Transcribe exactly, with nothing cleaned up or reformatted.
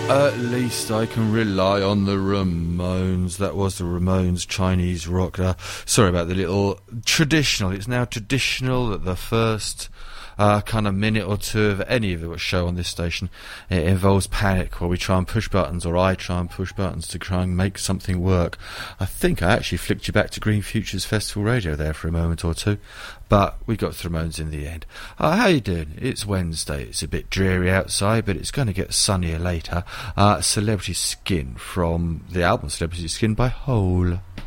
At least I can rely on the Ramones. That was the Ramones, Chinese rock. Uh, sorry about the little traditional. It's now traditional that the first uh, kind of minute or two of any of a show on this station, it involves panic, where we try and push buttons, or I try and push buttons to try and make something work. I think I actually flicked you back to Green Futures Festival Radio there for a moment or two, but we got the Ramones in the end. Uh, how you doing? It's Wednesday. It's a bit dreary outside, but it's going to get sunnier later. Uh, Celebrity Skin from the album Celebrity Skin by Hole.